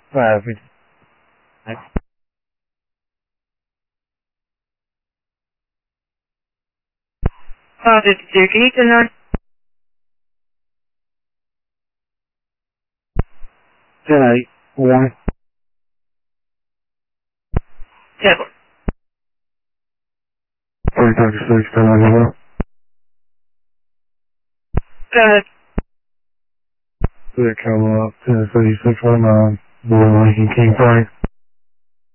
5, 52, can you turn on? 10, 8, 1. 10. 336, 10, 1. Go ahead. Clear, come up, Tennessee 619, Boy Lincoln King Frank.